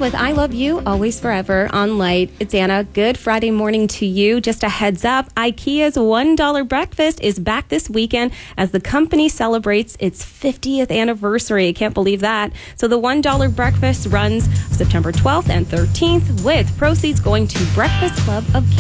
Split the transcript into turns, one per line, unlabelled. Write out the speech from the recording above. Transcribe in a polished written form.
with I Love You, Always Forever on Light. It's Anna. Good Friday morning to you. Just a heads up, IKEA's $1 breakfast is back this weekend as the company celebrates its 50th anniversary. Can't believe that. So the $1 breakfast runs September 12th and 13th with proceeds going to Breakfast Club of